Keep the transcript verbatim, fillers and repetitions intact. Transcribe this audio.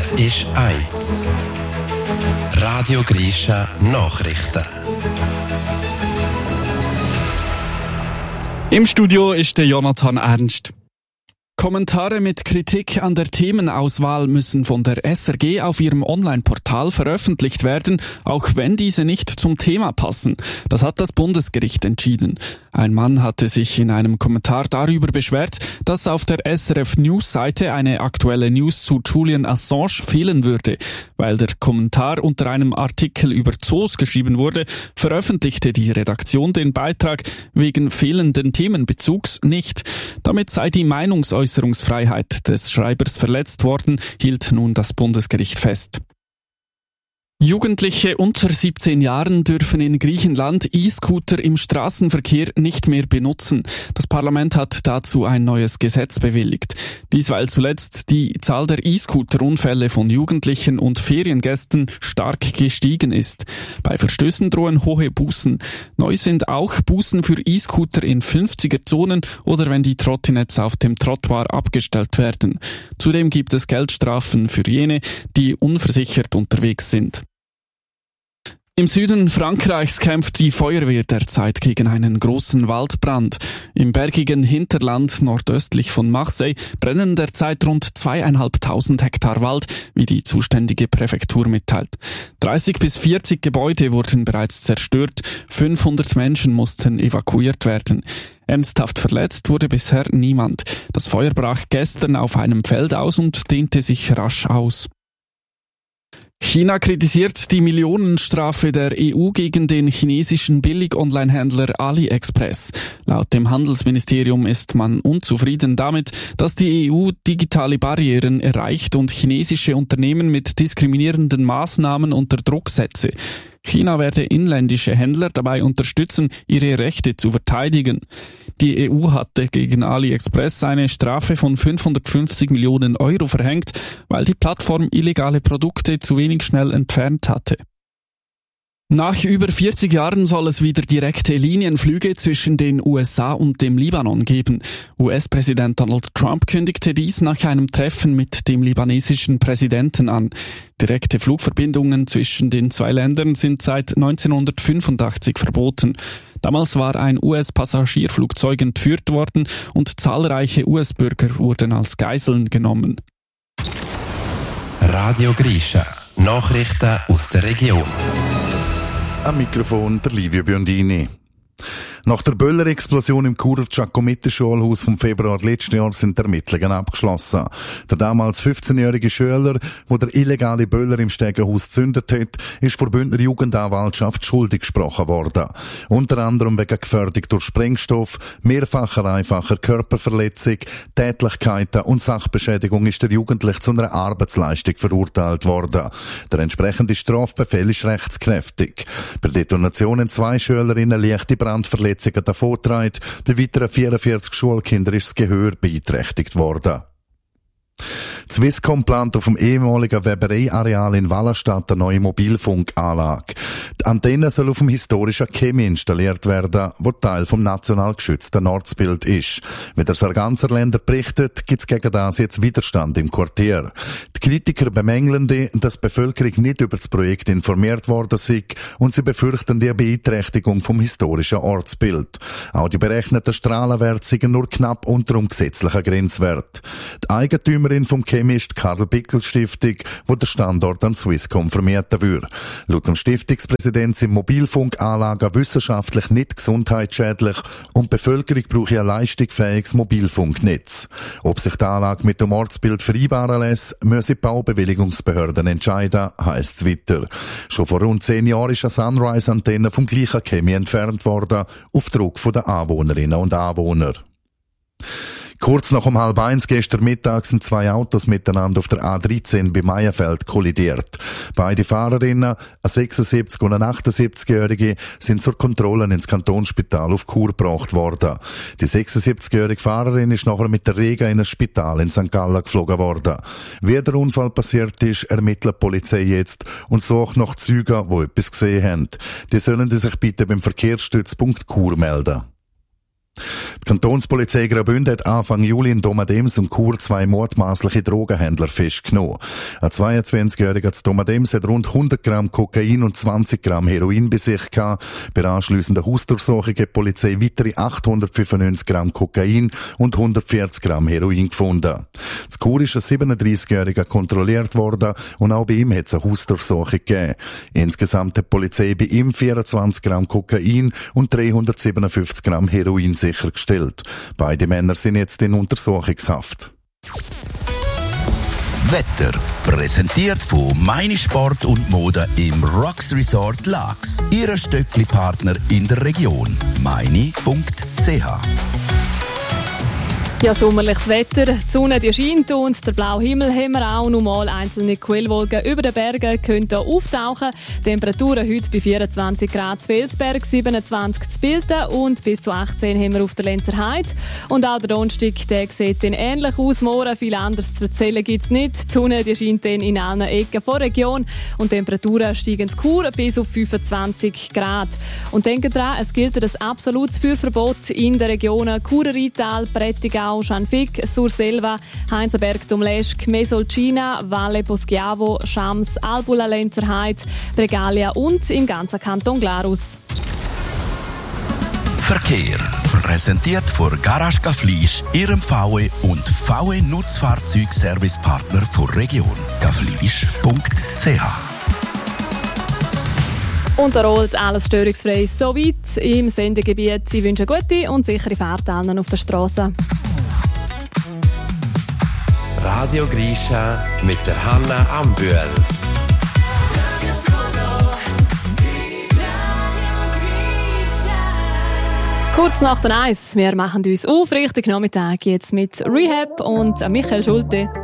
Es ist eins. Radio Grisha Nachrichten. Im Studio ist der Jonathan Ernst. Kommentare mit Kritik an der Themenauswahl müssen von der S R G auf ihrem Online-Portal veröffentlicht werden, auch wenn diese nicht zum Thema passen. Das hat das Bundesgericht entschieden. Ein Mann hatte sich in einem Kommentar darüber beschwert, dass auf der S R F-News-Seite eine aktuelle News zu Julian Assange fehlen würde. Weil der Kommentar unter einem Artikel über Zoos geschrieben wurde, veröffentlichte die Redaktion den Beitrag wegen fehlenden Themenbezugs nicht. Damit sei die Meinungsäußerungsfreiheit des Schreibers verletzt worden, hielt nun das Bundesgericht fest. Jugendliche unter siebzehn Jahren dürfen in Griechenland E-Scooter im Straßenverkehr nicht mehr benutzen. Das Parlament hat dazu ein neues Gesetz bewilligt. Dies, weil zuletzt die Zahl der E-Scooter-Unfälle von Jugendlichen und Feriengästen stark gestiegen ist. Bei Verstößen drohen hohe Bußen. Neu sind auch Bußen für E-Scooter in fünfziger-Zonen oder wenn die Trottinetts auf dem Trottoir abgestellt werden. Zudem gibt es Geldstrafen für jene, die unversichert unterwegs sind. Im Süden Frankreichs kämpft die Feuerwehr derzeit gegen einen großen Waldbrand. Im bergigen Hinterland nordöstlich von Marseille brennen derzeit rund zweieinhalbtausend Hektar Wald, wie die zuständige Präfektur mitteilt. dreißig bis vierzig Gebäude wurden bereits zerstört, fünfhundert Menschen mussten evakuiert werden. Ernsthaft verletzt wurde bisher niemand. Das Feuer brach gestern auf einem Feld aus und dehnte sich rasch aus. China kritisiert die Millionenstrafe der E U gegen den chinesischen Billig-Online-Händler AliExpress. Laut dem Handelsministerium ist man unzufrieden damit, dass die E U digitale Barrieren erreicht und chinesische Unternehmen mit diskriminierenden Maßnahmen unter Druck setze. China werde inländische Händler dabei unterstützen, ihre Rechte zu verteidigen. Die E U hatte gegen AliExpress eine Strafe von fünfhundertfünfzig Millionen Euro verhängt, weil die Plattform illegale Produkte zu wenig schnell entfernt hatte. Nach über vierzig Jahren soll es wieder direkte Linienflüge zwischen den U S A und dem Libanon geben. U S-Präsident Donald Trump kündigte dies nach einem Treffen mit dem libanesischen Präsidenten an. Direkte Flugverbindungen zwischen den zwei Ländern sind seit neunzehnhundertfünfundachtzig verboten. Damals war ein U S-Passagierflugzeug entführt worden und zahlreiche U S-Bürger wurden als Geiseln genommen. Radio Grisha. Nachrichten aus der Region. Am Mikrofon der Livio Biondini. Nach der Böller-Explosion im Churer Giacometti-Schulhaus vom Februar letzten Jahr sind die Ermittlungen abgeschlossen. Der damals fünfzehnjährige Schüler, der der illegale Böller im Stegenhaus gezündet hat, ist vor Bündner Jugendanwaltschaft schuldig gesprochen worden. Unter anderem wegen Gefährdung durch Sprengstoff, mehrfacher einfacher Körperverletzung, Tätlichkeiten und Sachbeschädigung ist der Jugendliche zu einer Arbeitsleistung verurteilt worden. Der entsprechende Strafbefehl ist rechtskräftig. Bei Detonationen zwei Schülerinnen leichte Brandverletzungen davongetragen. Bei weiteren vierundvierzig Schulkindern ist das Gehör beeinträchtigt worden. Swisscom plant auf dem ehemaligen Weberei-Areal in Wallenstadt eine neue Mobilfunkanlage. Die Antenne soll auf dem historischen Chemie installiert werden, wo Teil vom national geschützten Ortsbild ist. Wie der Sarganserländer berichtet, gibt es gegen das jetzt Widerstand im Quartier. Die Kritiker bemängeln, dass die Bevölkerung nicht über das Projekt informiert worden sei und sie befürchten die Beeinträchtigung vom historischen Ortsbild. Auch die berechneten Strahlenwerte sind nur knapp unter dem gesetzlichen Grenzwert. Die Eigentümerin vom Chemie ist die Karl-Bickel-Stiftung, wo der Standort an Swisscom vermieten würde. Laut dem Stiftungspräsident sind Mobilfunkanlagen wissenschaftlich nicht gesundheitsschädlich und die Bevölkerung brauche ein leistungsfähiges Mobilfunknetz. Ob sich die Anlage mit dem Ortsbild vereinbaren lässt, müssen die Baubewilligungsbehörden entscheiden, heisst es weiter. Schon vor rund zehn Jahren ist eine Sunrise-Antenne vom gleichen Chemie entfernt worden, auf Druck der Anwohnerinnen und Anwohner. Kurz nach um halb eins gestern Mittag sind zwei Autos miteinander auf der A dreizehn bei Meierfeld kollidiert. Beide Fahrerinnen, eine sechsundsiebzig- und eine achtundsiebzigjährige, sind zur Kontrolle ins Kantonsspital auf Chur gebracht worden. Die sechsundsiebzigjährige Fahrerin ist nachher mit der Rega in ein Spital in Sankt Gallen geflogen worden. Wie der Unfall passiert ist, ermittelt die Polizei jetzt und sucht nach Zeugen, die etwas gesehen haben. Die sollen sich bitte beim Verkehrsstützpunkt Chur melden. Die Kantonspolizei Graubünden hat Anfang Juli in Domadems und Chur zwei mordmaßliche Drogenhändler festgenommen. Ein zweiundzwanzigjähriger zu Domadems hat rund hundert Gramm Kokain und zwanzig Gramm Heroin bei sich gehabt. Bei der anschliessenden Hausdurchsuchung hat die Polizei weitere achthundertfünfundneunzig Gramm Kokain und hundertvierzig Gramm Heroin gefunden. Zu Chur ist ein siebenunddreissigjähriger kontrolliert worden und auch bei ihm hat es eine Hausdurchsuchung gegeben. Insgesamt hat die Polizei bei ihm vierundzwanzig Gramm Kokain und dreihundertsiebenundfünfzig Gramm Heroin sichergestellt. Beide Männer sind jetzt in Untersuchungshaft. Wetter präsentiert von Meine Sport und Mode im Rocks Resort Laax. Ihre Stöckli-Partner in der Region. meine punkt c h. Ja, sommerliches Wetter, die Sonne die scheint und der blaue Himmel haben wir auch. Noch mal einzelne Quellwolken über den Bergen können hier auftauchen. Temperaturen heute bei vierundzwanzig Grad zu Felsberg, siebenundzwanzig zu Bilten und bis zu achtzehn haben wir auf der Lenzer Heide. Und auch der Donnerstag, der sieht dann ähnlich aus. Morgen viel anderes zu erzählen gibt es nicht. Die Sonne die scheint dann in allen Ecken der Region und die Temperaturen steigen zu Chur bis auf fünfundzwanzig Grad. Und denkt dran, es gilt ein absolutes Feuerverbot in den Regionen Churer Rheintal, Prättigau, Schanfig, Surselva, Heinzenberg, Domleschg, Mesolcina, Valle Poschiavo, Schams, Albula, Lenzer Heide, Bregalia und im ganzen Kanton Glarus. Verkehr präsentiert von Garage Gaflisch, Ihrem V W und V W Nutzfahrzeugservicepartner der Region. gaflisch punkt c h. Und da rollt alles störungsfrei so weit im Sendegebiet. Sie wünschen gute und sichere Fahrt allen auf der Straße. Radio Grisha mit der Hanna Ambühl. Kurz nach der Eins. Wir machen uns auf. Richtig Nachmittag jetzt mit Rehab und Michael Schulte.